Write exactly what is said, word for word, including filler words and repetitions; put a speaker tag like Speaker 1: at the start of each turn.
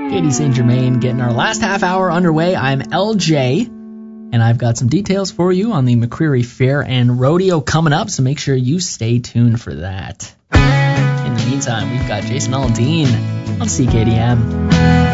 Speaker 1: Katie Saint Germain getting our last half hour underway. I'm L J, and I've got some details for you on the McCreary Fair and Rodeo coming up, so make sure you stay tuned for that. In the meantime, we've got Jason Aldean on C K D M.